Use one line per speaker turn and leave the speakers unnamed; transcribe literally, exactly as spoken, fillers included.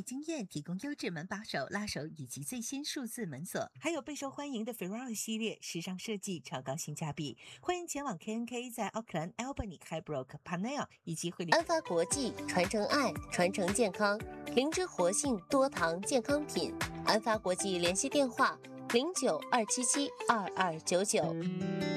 经验，提供优质门把手、拉手以及最新数字门锁，还有备受欢迎的 Ferrari 系列，时尚设计，超高性价比。欢迎前往 K N K 在奥克兰、Albany、Highbrook、Panel 以及惠灵。
安发国际传承爱，传承健康，灵芝活性多糖健康品。安发国际联系电话：零九二七七二二九九。